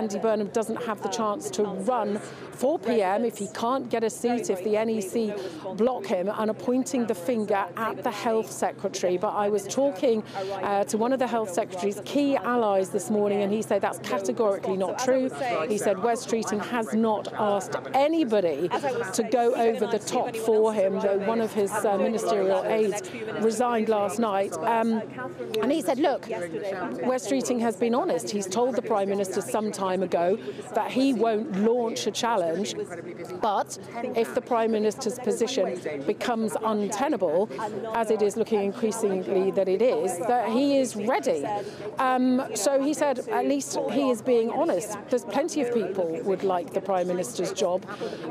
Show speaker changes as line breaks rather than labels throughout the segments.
Andy Burnham doesn't have the chance to run for PM if he can't get a seat, if the NEC block him, and are pointing the finger at the Health Secretary. But I was talking to one of the Health Secretary's key allies this morning, and he said that's categorically not true. He said Wes Streeting has not asked anybody to go over the top for him, though one of his ministerial aides resigned last night. And he said, look, Wes Streeting has been honest. He's told the Prime Minister some time ago that he won't launch a challenge, but if the Prime Minister's position becomes untenable, as it is looking increasingly that it is, that he is ready. So he said at least he is being honest. There's plenty of people would like the Prime Minister's job.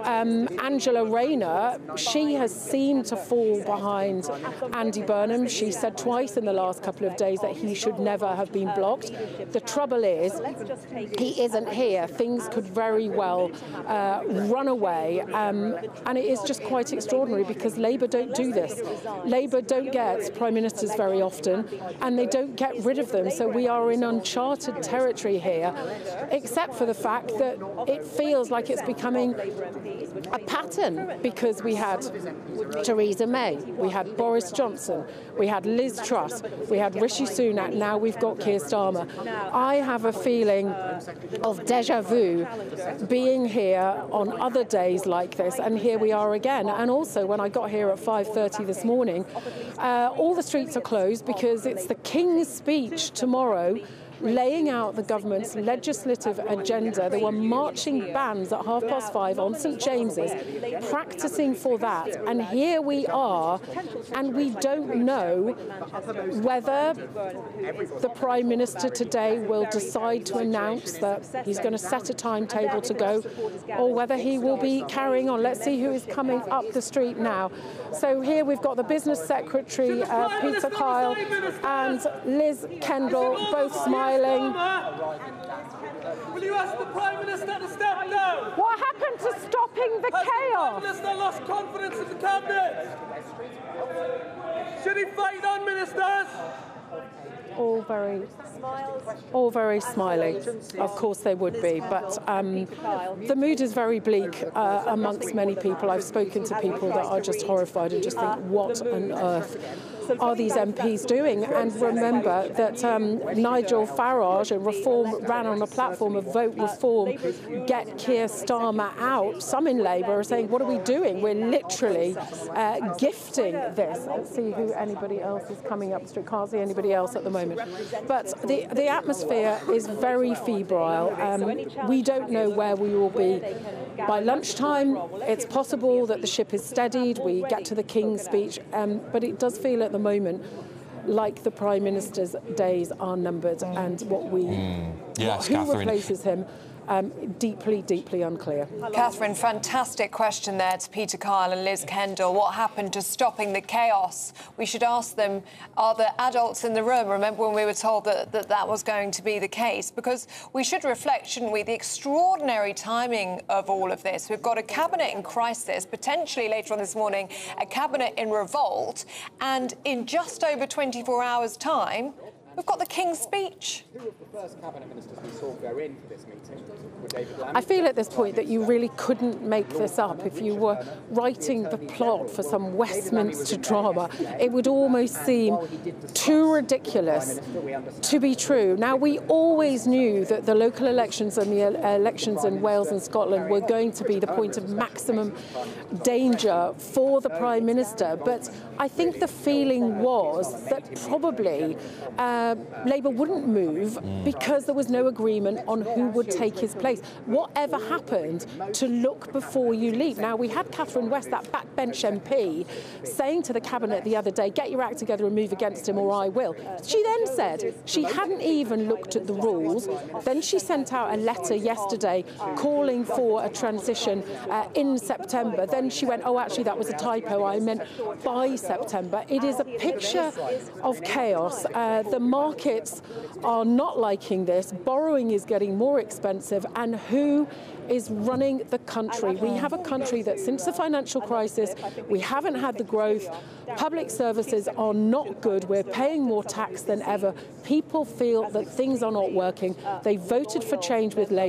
Angela Rayner, she has seemed to fall behind Andy Burnham. She said twice in the last couple of days that he should never have been blocked. The trouble is, he isn't here. Things could very well run away, and it is just quite extraordinary because Labour don't do this. Labour don't get Prime Ministers very often, and they don't get rid of them, so we are in uncharted territory here, except for the fact that it feels like it's becoming a pattern, because we had Theresa May, we had Boris Johnson, we had Liz Truss, we had Rishi Sunak, now we've got Keir Starmer. I have a feeling of déjà vu being here on other days like this, and here we are again. And also, when I got here at 5:30 this morning, all the streets are closed because it's the King's speech tomorrow laying out the government's legislative agenda. There were marching bands at 5:30 on St James's, practising for that. And here we are, and we don't know whether the Prime Minister today will decide to announce that he's going to set a timetable to go, or whether he will be carrying on. Let's see who is coming up the street now. So here we've got the Business Secretary, Peter Kyle, and Liz Kendall, both smiling.
Will you ask the Prime Minister to step down?
What happened to stopping the chaos?
The Prime Minister lost confidence in the Cabinet. Should he fight on, ministers?
All very smiley. Of course they would be, but the mood is very bleak amongst many people. I've spoken to people that are just horrified and just think, what on earth are these MPs doing? And remember that Nigel Farage and Reform ran on a platform of vote Reform, get Keir Starmer out. Some in Labour are saying, what are we doing? We're literally gifting this. Let's see who anybody else is coming up. Can't see anybody else at the moment. But the atmosphere is very febrile. We don't know where we will be by lunchtime. It's possible that the ship is steadied, we get to the King's speech, but it does feel at the moment like the Prime Minister's days are numbered, and what we who replaces him deeply unclear.
Catherine, fantastic question there to Peter Kyle and Liz Kendall. What happened to stopping the chaos? We should ask them, are there adults in the room? Remember when we were told that was going to be the case? Because we should reflect, shouldn't we, the extraordinary timing of all of this. We've got a cabinet in crisis, potentially later on this morning, a cabinet in revolt, and in just over 24 hours' time, we've got the King's speech.
Who was the first cabinet ministers we saw go in for this meeting?
I feel at this point that you really couldn't make this up. If you were writing the plot for some Westminster drama, it would almost seem too ridiculous to be true. Now, we always knew that the local elections and the elections in Wales and Scotland were going to be the point of maximum danger for the Prime Minister, but I think the feeling was that probably Labour wouldn't move because there was no agreement on who would take his place. Whatever happened to look before you leap? Now, we had Catherine West, that backbench MP, saying to the Cabinet the other day, get your act together and move against him or I will. She then said she hadn't even looked at the rules. Then she sent out a letter yesterday calling for a transition in September. Then she went, oh, actually, that was a typo. I meant by September. It is a picture of chaos. The markets are not liking this. Borrowing is getting more expensive. And who is running the country? We have a country that since the financial crisis, we haven't had the growth. Public services are not good. We're paying more tax than ever. People feel that things are not working. They voted for change with Labour.